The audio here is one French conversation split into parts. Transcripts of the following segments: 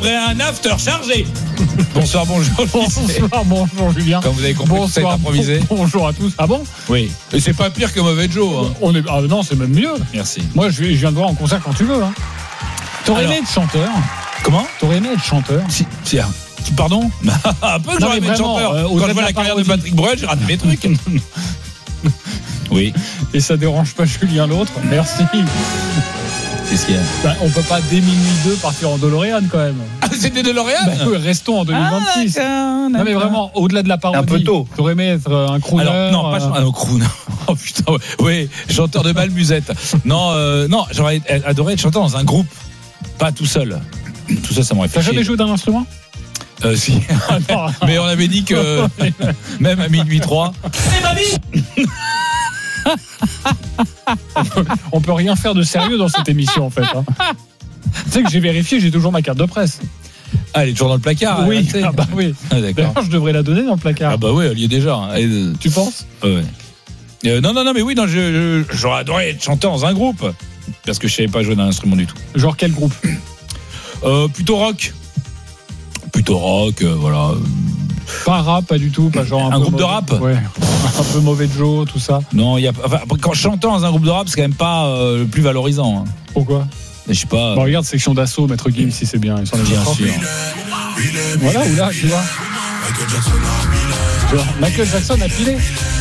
après un after chargé. Bonsoir, bonjour. Bonjour Julien. Comme vous avez compris, tout ça est improvisé. Bonjour à tous. Ah bon? Oui. Et c'est pas pire que Mauvais Joe. Hein. Non, c'est même mieux. Merci. Moi, je viens de voir en concert quand tu veux. Hein. T'aurais aimé être chanteur? Comment? T'aurais aimé être chanteur? Si. Pardon? Un peu que j'aurais aimé être chanteur. Quand je vois la carrière de Patrick Bruel, j'ai raté mes trucs. Oui. Et ça dérange pas Julien l'autre. Merci. Qu'est-ce qu'il y a? On peut pas dès minuit 2 partir en DeLorean quand même. Ah, c'était DeLorean? Restons en 2026. D'accord. Non mais vraiment, au-delà de la parodie. Un peu tôt. T'aurais aimé être un crooner? Alors, non, pas un crooner. Oh putain, oui, chanteur de balmusette. Non, j'aurais adoré être chanteur dans un groupe, pas tout seul. Tout ça m'aurait fait. T'as jamais joué d'un instrument? Si. Mais on avait dit que même à minuit 3. C'est ma vie. On peut rien faire de sérieux dans cette émission en fait. Hein. Tu sais que j'ai vérifié, j'ai toujours ma carte de presse. Ah, elle est toujours dans le placard. Oui, oui. Ah, d'accord. D'ailleurs, je devrais la donner dans le placard. Ah bah oui, elle y est déjà. Tu penses? Ouais. Non, mais oui, j'aurais adoré être chanteur dans un groupe parce que je savais pas jouer d'un instrument du tout. Genre quel groupe? Plutôt rock. Voilà. Pas rap, pas du tout, pas genre un groupe de rap. Ouais. Un peu Mauvais Joe, tout ça. Non, quand chantant dans un groupe de rap, c'est quand même pas le plus valorisant. Hein. Pourquoi? Je sais pas. Bon, regarde Section d'Assaut, Maître Gims, si c'est bien. Ils sont bien sûr. Voilà, ou là, tu vois. Michael Jackson a pilé.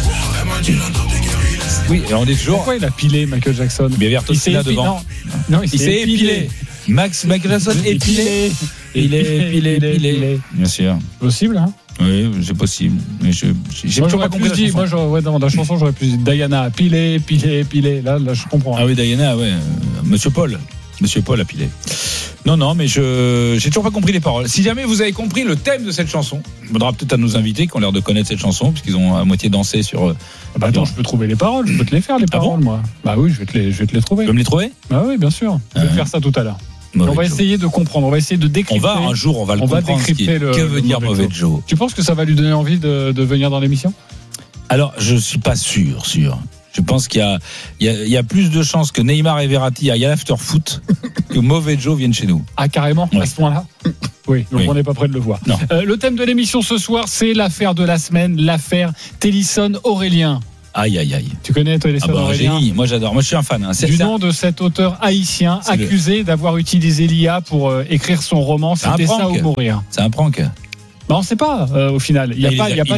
Oui, et on est toujours. Pourquoi il a pilé Michael Jackson? Mais Vertossi là devant. Non, il s'est épilé. Michael Jackson épilé. Il est épilé. Bien sûr. Possible, hein? Oui, c'est possible. Mais j'ai toujours pas compris. Moi, dans la chanson, j'aurais pu dire Diana, pilé. Là, je comprends. Ah oui, Diana, ouais. Monsieur Paul a pilé. Non, mais j'ai toujours pas compris les paroles. Si jamais vous avez compris le thème de cette chanson, il faudra peut-être à nos invités qui ont l'air de connaître cette chanson, puisqu'ils ont à moitié dansé sur. Attends, je peux trouver les paroles, je peux te les faire, les paroles, moi. Bah oui, je vais te les trouver. Tu peux me les trouver? Bah oui, bien sûr. Je vais faire ça tout à l'heure. On va essayer de comprendre, on va essayer de décrypter. Un jour, on va le comprendre. Que veut dire Mauvais Joe? Tu penses que ça va lui donner envie de venir dans l'émission? Alors, je suis pas sûr. Je pense qu'il y a plus de chances que Neymar et Verratti aillent à l'after foot que Mauvais Joe vienne chez nous. Ah, carrément, à ce point-là? Oui, donc on n'est pas près de le voir. Non. Le thème de l'émission ce soir, c'est l'affaire de la semaine, l'affaire Télisson-Aurélien. Aïe. Tu connais Télisson Aurélien? Génie. Moi j'adore. Moi je suis un fan. Du nom de cet auteur haïtien accusé d'avoir utilisé l'IA pour écrire son roman. C'était ça ou mourir. C'est un prank. On ne sait pas au final. Il n'y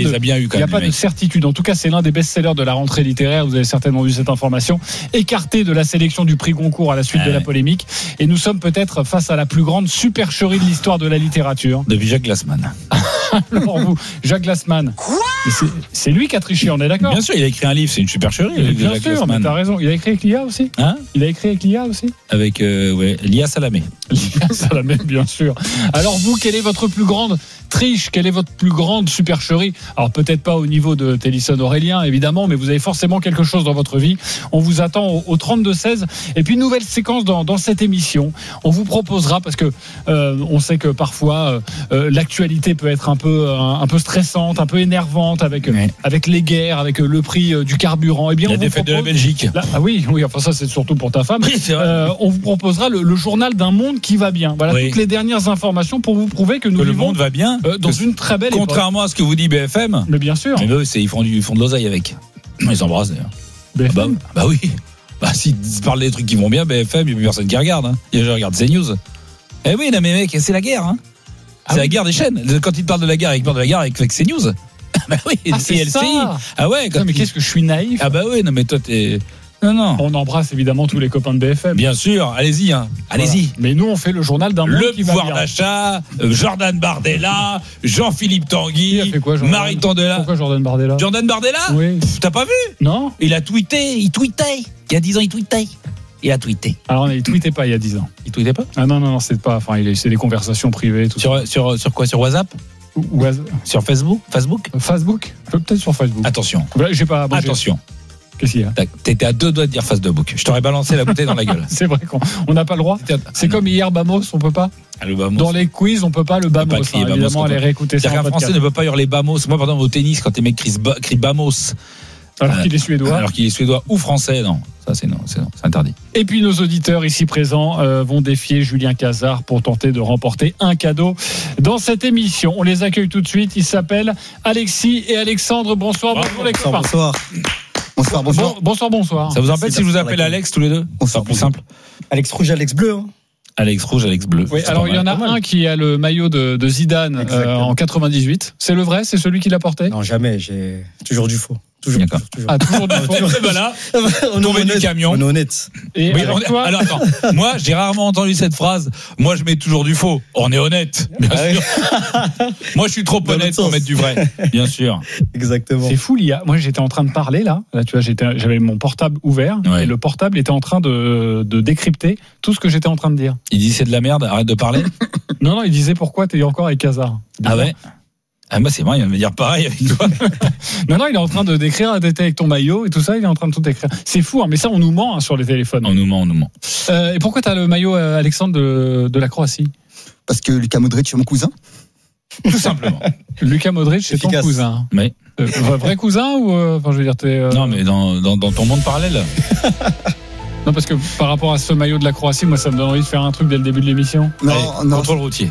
a pas de certitude. En tout cas, c'est l'un des best-sellers de la rentrée littéraire. Vous avez certainement vu cette information. Écarté de la sélection du prix Goncourt à la suite de la polémique. Et nous sommes peut-être face à la plus grande supercherie de l'histoire de la littérature. Depuis Jacques Glassman. Alors Jacques Glassman. Quoi? C'est lui qui a triché, on est d'accord? Bien sûr, il a écrit un livre, c'est une supercherie. Bien sûr, mais t'as raison. Il a écrit avec l'IA aussi? Hein? Il a écrit avec l'IA aussi? Avec Lia Salamé. Lia Salamé, bien sûr. Alors vous, quelle est votre plus grande triche? Quelle est votre plus grande supercherie? Alors peut-être pas au niveau de Télisson Aurélien évidemment, mais vous avez forcément quelque chose dans votre vie. On vous attend au 32-16. Et puis nouvelle séquence dans cette émission. On vous proposera, parce que on sait que parfois l'actualité peut être un peu stressante, un peu énervante avec les guerres, avec le prix du carburant. Et bien la défaite de la Belgique. Oui, enfin ça c'est surtout pour ta femme. Oui, c'est vrai. On vous proposera le journal d'un monde qui va bien. Voilà toutes les dernières informations pour vous prouver que nous le monde va bien. Dans une très belle époque. Contrairement à ce que vous dit BFM. Mais bien sûr. Mais eux, ils font de l'oseille avec. Ils s'embrassent d'ailleurs. BFM. Bah oui. Bah s'ils parlent des trucs qui vont bien, BFM, il n'y a plus personne qui regarde. Hein. Il y a gens qui regardent CNews. Eh oui, non mais mec, c'est la guerre. Hein. C'est la guerre des chaînes. Quand ils parlent de la guerre, ils parlent de la guerre avec CNews. Bah oui, c'est LCI. ça. Ah ouais. Mais qu'est-ce que je suis naïf. Ah bah oui, non mais toi t'es... Non. On embrasse évidemment tous les copains de BFM. Bien sûr, allez-y. Allez-y. Voilà. Mais nous, on fait le journal d'un monde qui va bien. Le pouvoir d'achat, Jordan Bardella, Jean-Philippe Tanguy, Marie Tondela. Pourquoi Jordan Bardella? Jordan Bardella? Oui. T'as pas vu? Non. Il tweetait. Il y a 10 ans, il tweetait. Alors, il tweetait pas il y a 10 ans. Il tweetait pas? Ah non, c'est pas. Enfin, c'est des conversations privées. Tout ça. Sur quoi? Sur WhatsApp? Sur Facebook? Peut-être sur Facebook. Attention. J'ai pas. Attention. Qu'est-ce qu'il y a? T'étais à 2 doigts de dire Facebook. Je t'aurais balancé la bouteille dans la gueule. C'est vrai qu'on n'a pas le droit. C'est comme hier, Bamos, on peut pas. Le Bamos. Dans les quiz, on peut pas le Bamos. Évidemment, aller réécouter ça. Un Français ne peut pas hurler Bamos. Moi, par exemple, au tennis, quand les mecs crient Bamos. Alors qu'il est suédois. Ou français, non. Ça, c'est interdit. Et puis nos auditeurs ici présents vont défier Julien Cazard pour tenter de remporter un cadeau dans cette émission. On les accueille tout de suite. Ils s'appellent Alexis et Alexandre. Bonsoir, bonjour les copains. Bonsoir. Ça vous embête si je vous appelle Alex tous les deux? C'est plus simple. Alex rouge, Alex bleu. Hein. Alex rouge, Alex bleu. Oui, alors il y en a un qui a le maillot de Zidane en 98. C'est le vrai? C'est celui qui l'a porté? Non, jamais. J'ai toujours du faux. Toujours. Ah, toujours du faux. Et voilà. Tombé du camion. On est honnête. Et oui, alors attends. Moi, j'ai rarement entendu cette phrase. Moi, je mets toujours du faux. On est honnête, bien sûr. Moi, je suis trop honnête pour mettre du vrai, bien sûr. Exactement. C'est fou, Lia. Moi, j'étais en train de parler là. Là, tu vois, j'avais mon portable ouvert et le portable était en train de décrypter tout ce que j'étais en train de dire. Il dit c'est de la merde. Arrête de parler. Non, il disait pourquoi t'es encore avec Cazard. Ah ouais. Ah, moi, c'est vrai, il vient de me dire pareil avec toi. non, il est en train de décrire, d'être avec ton maillot et tout ça, il est en train de tout décrire. C'est fou, hein, mais ça, on nous ment sur les téléphones. On nous ment. Et pourquoi t'as le maillot, Alexandre, de la Croatie? Parce que Luka Modric est mon cousin. Tout simplement. Luka Modric, c'est ton cousin. Oui. Vrai cousin ou enfin, je veux dire, t'es. Non, mais dans ton monde parallèle. Non, parce que par rapport à ce maillot de la Croatie, moi, ça me donne envie de faire un truc dès le début de l'émission. Non. Contrôle routier.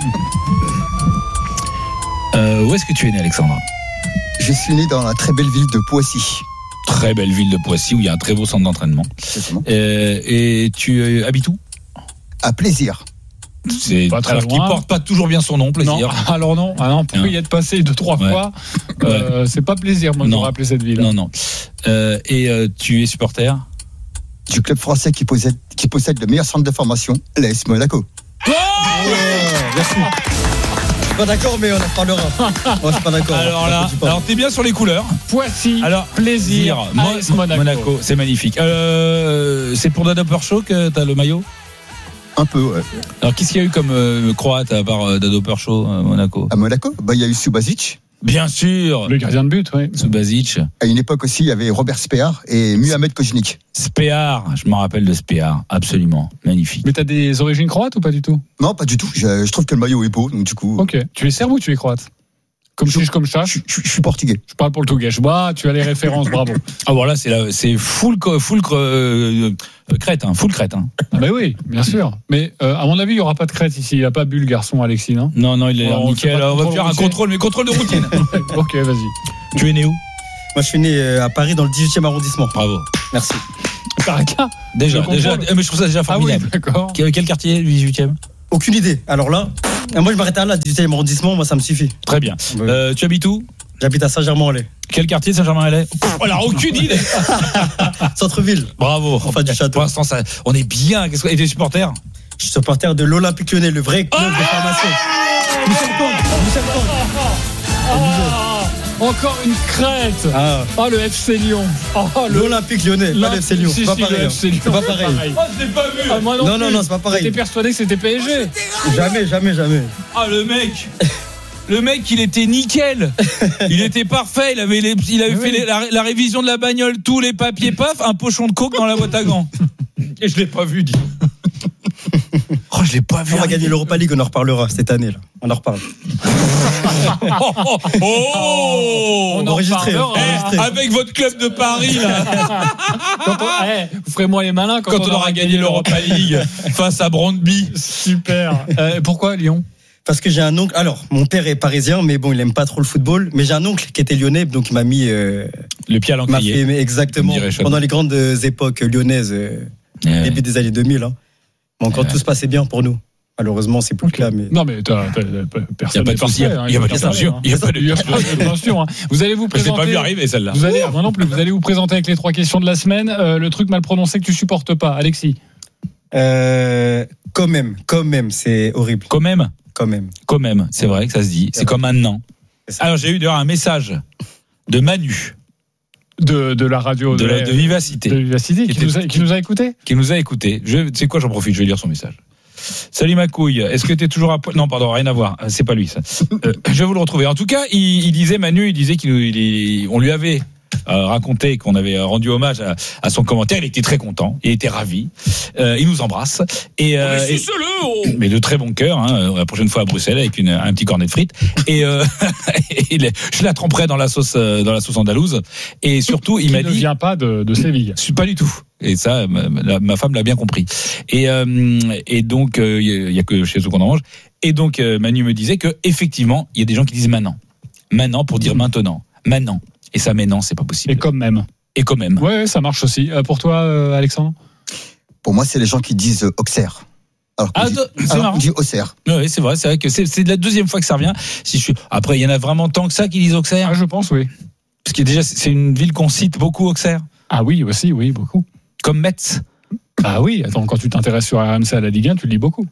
Où est-ce que tu es né, Alexandre? Je suis né dans la très belle ville de Poissy. Très belle ville de Poissy où il y a un très beau centre d'entraînement. Et tu habites où? À Plaisir. C'est pas très alors loin. qui porte pas toujours bien son nom, Plaisir. Non, alors non. Ah non, pour y être passé 2-3 fois, c'est pas Plaisir, moi, de rappeler cette ville. Non. Et tu es supporter du club français qui possède le meilleur centre de formation, l'AS Monaco. Oh merci. Je suis pas d'accord, mais on en parlera. Moi, je suis pas d'accord. Alors t'es bien sur les couleurs. Poissy, alors, Plaisir, Monaco, c'est magnifique. C'est pour Dado Percho que t'as le maillot? Un peu, ouais. Alors qu'est-ce qu'il y a eu comme Croate à part Dado Percho à Monaco? À Monaco, il y a eu Subasic. Bien sûr. Le gardien de but, oui. Subasic. À une époque aussi, il y avait Robert Spear et Muhamed Kojnik. Spear, je me rappelle de Spear, absolument, magnifique. Mais t'as des origines croates ou pas du tout? Non, pas du tout. Je trouve que le maillot est beau, donc du coup. Ok. Tu es serbe ou tu es croate? Comme chiche, comme chat. Je suis portugais. Je parle pour le Touguèche. Bah, tu as les références, bravo. Ah voilà, c'est full crête, full crête. Ah bah oui, bien sûr. Mais à mon avis, il y aura pas de crête ici. Il a pas bu le garçon, Alexis, non? Non, il est nickel. On va faire un contrôle de routine. Ok, vas-y. Tu es né où? Moi, je suis né à Paris, dans le 18e arrondissement. Bravo. Merci. Caraca. Déjà, mais je trouve ça déjà formidable. Ah oui, d'accord. Quel quartier, le 18e? Aucune idée. Alors là, moi je m'arrête là, 18e arrondissement, moi ça me suffit. Très bien. Oui. Tu habites où? J'habite à Saint-Germain-en-Laye. Quel quartier, Saint-Germain-en-Laye? Alors, aucune idée. Centre-ville. Bravo. Enfin, du château. Pour l'instant, on est bien. Et t'es supporter? Je suis supporter de l'Olympique Lyonnais, le vrai club de formation. Michel Comte. Encore une crête. Le FC Lyon. L'Olympique Lyonnais, pas le FC Lyon. C'est pas pareil. C'est pas pareil. Je l'ai pas vu. Moi non, c'est pas pareil. T'es persuadé que c'était PSG? Jamais. Ah, le mec, il était nickel. Il était parfait. Il avait fait la révision de la bagnole, tous les papiers, paf, un pochon de coke dans la boîte à gants. Et je l'ai pas vu, dis. Oh, je l'ai pas vu. On va gagner l'Europa League, on en reparlera cette année là. On en reparle. On enregistré. Avec votre club de Paris là. Vous ferez moins les malins quand on aura gagné l'Europa League face à Brøndby. Super. Pourquoi Lyon? Parce que j'ai un oncle. Alors, mon père est parisien, mais bon, il aime pas trop le football. Mais j'ai un oncle qui était lyonnais, donc il m'a mis le pied à l'encrier. Exactement. Pendant les grandes époques lyonnaises, début des années 2000. Hein. Bon, quand tout se passait bien pour nous. Malheureusement, c'est plus le cas. Mais... Non, mais personne n'est parfait. Il n'y a pas de censure. Il n'y a pas de censure. Vous allez vous présenter. Je l'ai pas vu arriver celle-là. Moi non plus. Vous allez vous présenter avec les 3 questions de la semaine. Le truc mal prononcé que tu supportes pas, Alexis. Quand même, c'est horrible. Quand même, c'est vrai que ça se dit. C'est comme maintenant. Alors j'ai eu d'ailleurs un message de Manu. De la radio de Vivacité. De Vivacité qui nous a écoutés. Qui nous a écoutés. Tu sais quoi, j'en profite, je vais lire son message. Salut ma couille, est-ce que tu es toujours à poil? Non, pardon, rien à voir, c'est pas lui ça. Je vais vous le retrouver. En tout cas, il disait, Manu, qu'on lui avait raconté qu'on avait rendu hommage à son commentaire. Il était très content, il était ravi. Il nous embrasse mais de très bon cœur. La prochaine fois à Bruxelles avec un petit cornet de frites. Et je la tremperai dans la sauce andalouse. Et surtout, il m'a dit. Ne vient pas de Séville. Pas du tout. Et ça, ma femme l'a bien compris. Et donc, il y a que chez eux qu'on en mange. Et donc, Manu me disait que effectivement, il y a des gens qui disent maintenant pour dire maintenant. Et ça, mais non, c'est pas possible. Et quand même. Ouais, ça marche aussi. Pour toi, Alexandre? Pour moi, c'est les gens qui disent Auxerre. C'est marrant. On dit Auxerre. Oui, c'est vrai que c'est la deuxième fois que ça revient. Après, il y en a vraiment tant que ça qui disent Auxerre. Ah, je pense, oui. Parce que déjà, c'est une ville qu'on cite beaucoup, Auxerre. Ah oui, aussi, oui, beaucoup. Comme Metz. Ah oui, attends, quand tu t'intéresses sur RMC à la Ligue 1, tu le lis beaucoup.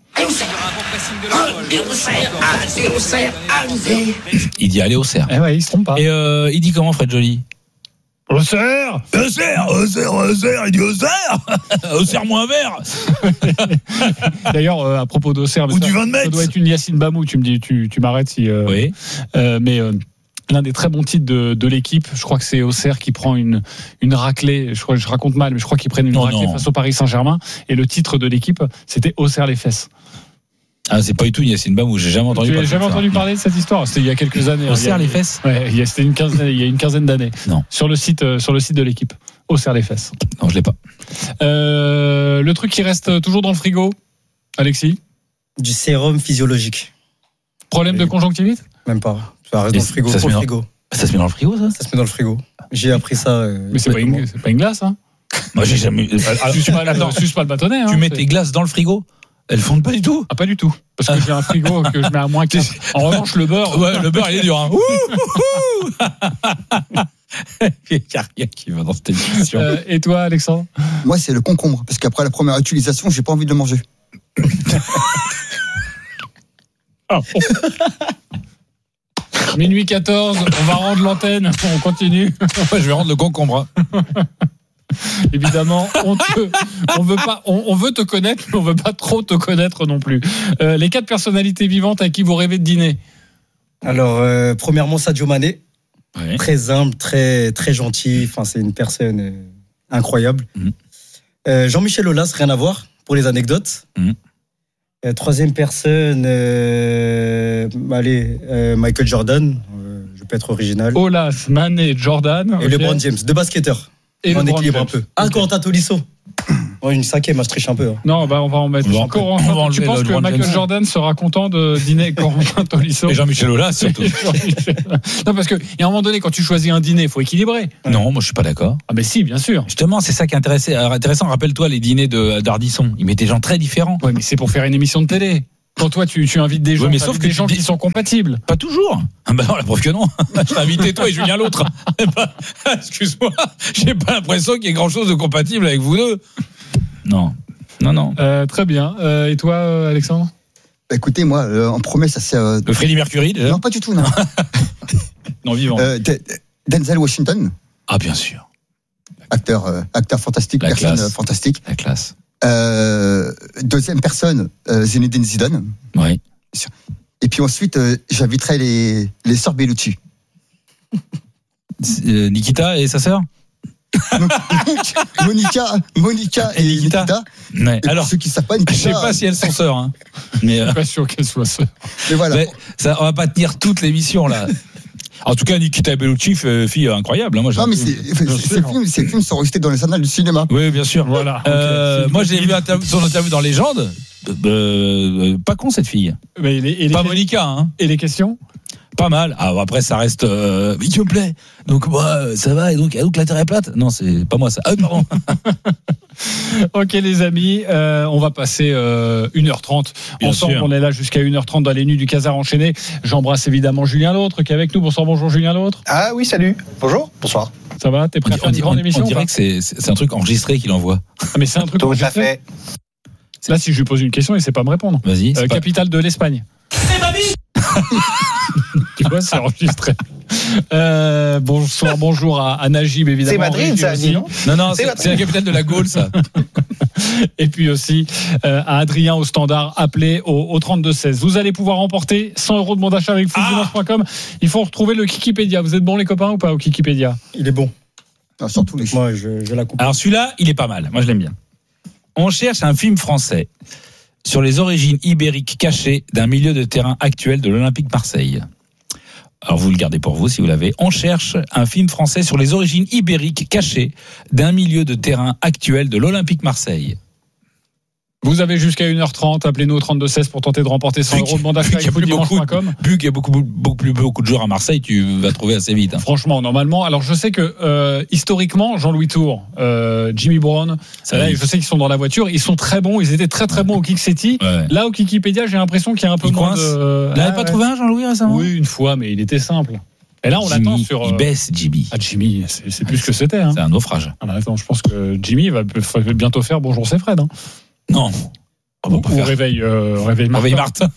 Il dit allez Auxerre. Eh ouais, il se trompe pas. Et il dit comment, Fred Joly? Auxerre, il dit Auxerre. Auxerre moins vert. D'ailleurs, à propos d'Auxerre, ou du vin de Metz. Ça doit être une Yacine Bamou, tu me dis, tu m'arrêtes si. Oui. Mais l'un des très bons titres de l'équipe, je crois que c'est Auxerre qui prend une raclée. Je crois que je raconte mal, mais je crois qu'ils prennent une raclée face au Paris Saint-Germain. Et le titre de l'équipe, c'était Auxerre les fesses. Ah, c'est pas du tout Yacine Bamou, j'ai jamais entendu parler. Tu n'as jamais entendu parler de cette histoire? C'était il y a quelques années. Auxerre les fesses? Ouais, c'était il y a une quinzaine d'années. Non. Sur le site de l'équipe. Auxerre les fesses. Non, je l'ai pas. Le truc qui reste toujours dans le frigo, Alexis? Du sérum physiologique. Problème de conjonctivite? Même pas. Ça reste dans le frigo. Ça se met dans frigo. Ça se met dans le frigo, ça? Ça se met dans le frigo. J'ai appris ça. Mais c'est pas une glace, hein? Moi, j'ai jamais. Suce pas le bâtonnet. Tu mets tes glaces dans le frigo? Elles fondent pas du tout? Ah, pas du tout. Parce que j'ai un frigo que je mets à moins 4. En revanche, le beurre. Ouais, le beurre, il est dur, hein. Il n'y a rien qui va dans cette émission. Et toi, Alexandre? Moi, c'est le concombre. Parce qu'après la première utilisation, j'ai pas envie de le manger. Ah, bon. Minuit 14, on va rendre l'antenne. On continue. Je vais rendre le concombre. Évidemment, on veut te connaître, mais on veut pas trop te connaître non plus. Les 4 personnalités vivantes à qui vous rêvez de dîner? Alors, premièrement, Sadio Mané. Ouais. Très humble, très, très gentil. Enfin, c'est une personne incroyable. Jean-Michel Aulas, rien à voir pour les anecdotes. Troisième personne, Michael Jordan. Je peux être original. Aulas, Mané, Jordan. Et LeBron James, 2 basketteurs. Et on LeBron équilibre James. un peu. Ah, Quentin Tolisso. Une cinquième, je triche un peu. Hein. Non, on va en mettre encore. Tu penses que Michael Jordan sera content de dîner avec Quentin Tolisso? Et Jean-Michel Aulas, surtout. Non, parce qu'il y a un moment donné, quand tu choisis un dîner, il faut équilibrer. Non, moi je suis pas d'accord. Ah, mais si, bien sûr. Justement, c'est ça qui est intéressant. Rappelle-toi les dîners d'Ardisson. Ils mettaient des gens très différents. Oui, mais c'est pour faire une émission de télé. Quand toi, tu invites des gens, ouais, mais sauf que des gens qui sont compatibles. Pas toujours. Ah bah non, la preuve que non. Je t'ai invité toi et Julien l'autre. Excuse-moi, j'ai pas l'impression qu'il y ait grand-chose de compatible avec vous deux. Non. Très bien. Et toi, Alexandre? Écoutez, moi, en premier, ça c'est. Le Freddie Mercury, déjà? Non, pas du tout, non. Non, vivant. Denzel Washington. Ah, bien sûr. Acteur fantastique, La personne classe. fantastique. La classe. Deuxième personne, Zinedine Zidane. Oui. Et puis ensuite, j'inviterai les sœurs Bellucci. Nikita et sa sœur? Monica et Nikita. Ouais. Et Alors, ceux qui savent pas, je sais pas si elles sont sœurs, hein. Mais Je suis pas sûr qu'elle soit sœur. Mais voilà. mais ça, on va pas tenir toute l'émission là. En tout cas, Nikita Bellucci, fille incroyable. Hein. Moi, Non, mais ces films sont restés dans les annales du cinéma. oui, bien sûr. Voilà. Okay. Moi, j'ai vu son interview dans Légende. Pas con cette fille. Mais pas Monica, hein. Et les questions? Pas mal. Ah, après, ça reste. Il te plaît. Donc moi, ça va. Et donc la terre est plate. Non, c'est pas moi ça. Ah, pardon. Ok les amis, on va passer 1h30 Bien ensemble, sûr. on est là jusqu'à 1h30 dans les nuits du Casar enchaîné. J'embrasse évidemment Julien L'Autre qui est avec nous. Bonsoir, bonjour Julien L'Autre. Ah oui, salut. Bonjour. Bonsoir. Ça va? T'es prêt à faire une grande émission? On dirait que c'est un truc enrengistré qu'il envoie. Ah, mais c'est un truc Tout à enregistré. fait. Là, si je lui pose une question, il sait pas me répondre. Vas-y. Capitale de l'Espagne. C'est ma vie. Tu vois, c'est enregistré. Bonjour à Najib évidemment. C'est Madrid, ça, aussi. non? Non, c'est la capitale de la Gaule, ça. Et puis aussi à Adrien au standard, appelé au 32-16. Vous allez pouvoir remporter 100 € de bon d'achat avec footdimanche.com. Il faut retrouver le Kikipédia. Vous êtes bons les copains ou pas au Kikipédia? Il est bon. Non, surtout les Moi, je la coupe. Alors celui-là, il est pas mal. Moi, je l'aime bien. On cherche un film français sur les origines ibériques cachées d'un milieu de terrain actuel de l'Olympique Marseille. Alors vous le gardez pour vous si vous l'avez. On cherche un film français sur les origines ibériques cachées d'un milieu de terrain actuel de l'Olympique Marseille. Vous avez jusqu'à 1h30, appelez-nous au 32-16 pour tenter de remporter 100 euros de mandat Vu qu'il y a footdimanche.com. Vu qu'il y a beaucoup de joueurs à Marseille, tu vas trouver assez vite. Hein. Franchement, normalement. Alors, je sais que historiquement, Jean-Louis Tour, Jimmy Brown, je sais qu'ils sont dans la voiture. Ils sont très bons. Ils étaient très très bons au Kick City. Ouais. Là, au Kikipédia, j'ai l'impression qu'il y a un peu moins de. Vous n'avez pas trouvé un Jean-Louis récemment ? Oui, une fois, mais il était simple. Et là, on Jimmy, l'attend sur. Il baisse, Jimmy. Ah, Jimmy, c'est plus que c'était. Hein. C'est un naufrage. Ah, attends, je pense que Jimmy va bientôt faire Bonjour, c'est Fred. Hein. Non. Ou réveil Martin.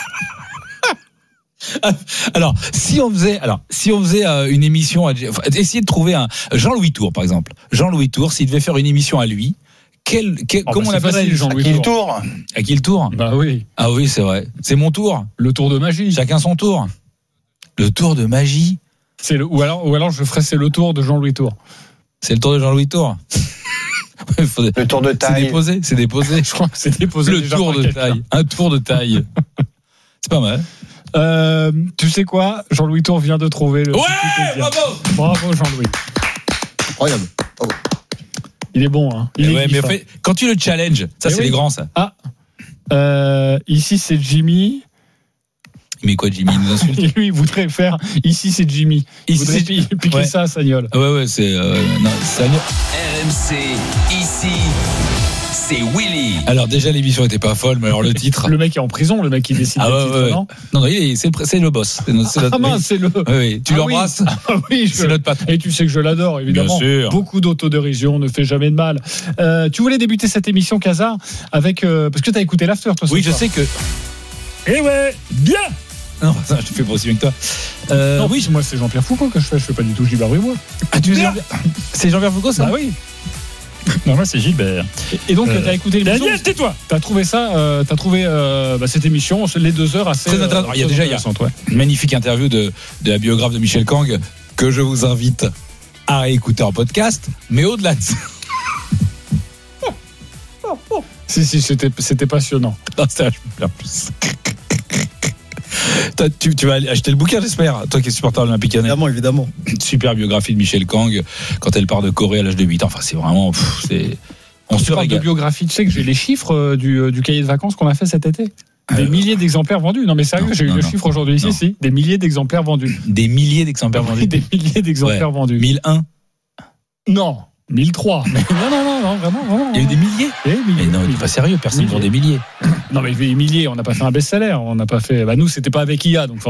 Alors, si on faisait une émission, essayez de trouver un Jean-Louis Tour, par exemple. Jean-Louis Tour, s'il devait faire une émission à lui, comment on appellerait Jean-Louis Tour ? À qui le tour ? Bah oui. Ah oui, c'est vrai. C'est mon tour. Le tour de magie. Chacun son tour. Le tour de magie. Ou alors je ferais c'est le tour de Jean-Louis Tour. C'est le tour de Jean-Louis Tour. Le tour de taille. C'est déposé. Je crois que c'est déposé. Le tour de taille. Un tour de taille. C'est pas mal. Tu sais quoi ? Jean-Louis Tour vient de trouver le. Ouais, bravo Jean-Louis. Incroyable. Bravo. Il est bon, hein. Mais quand tu le challenges, ça c'est les grands, ça. Ah. Ici c'est Jimmy. Mais quoi, Jimmy nous insulte. Lui, il voudrait faire. Ici, c'est Jimmy. Il voudrait piquer ça à Sagnol. Ouais, c'est. Non, Sagnol. RMC, ici, c'est Willy. Alors, déjà, l'émission était pas folle, mais alors le titre. Le mec est en prison, le mec qui décide des titres, non ? Non, c'est le boss. C'est le. Oui, tu l'embrasses. Oui, c'est notre patron. Et tu sais que je l'adore, évidemment. Bien sûr. Beaucoup d'autodérision ne fait jamais de mal. Tu voulais débuter cette émission, Casa, avec. Parce que t'as écouté l'after, toi. Oui, je sais que. Eh ouais, bien. Non, ça, je te fais pas aussi bien que toi. Non, oui, moi c'est Jean-Pierre Foucault que je fais pas du tout Gilbert Bribois. Ah, c'est Jean-Pierre Foucault, ça ? Bah oui. Non, moi c'est Gilbert. Et donc t'as écouté l'émission. Daniel, tais-toi. T'as trouvé ça, cette émission, les 2 heures assez. Très intéressant. Il y a une magnifique interview de la biographe de Michel Kang que je vous invite à réécouter en podcast, mais au-delà de ça. Si, c'était passionnant. Non, ça, je me plains plus. Tu vas acheter le bouquin, j'espère, toi qui es supporter olympique lyonnais. Évidemment. Super biographie de Michel Kang quand elle part de Corée à l'âge de 8 ans. Enfin, c'est vraiment. On se parle de biographie. Tu sais que j'ai les chiffres du cahier de vacances qu'on a fait cet été. Des milliers d'exemplaires vendus. Non, mais sérieux, j'ai eu le chiffre aujourd'hui. Si. Des milliers d'exemplaires vendus. Des milliers d'exemplaires vendus. Des milliers d'exemplaires vendus. 1001. Non. 1003. Mais non, vraiment. Il y a eu des milliers. Mais non, il n'est pas sérieux, personne vend des milliers. Non, mais des milliers, on n'a pas fait un best-seller. On n'a pas fait. Nous, c'était pas avec IA, donc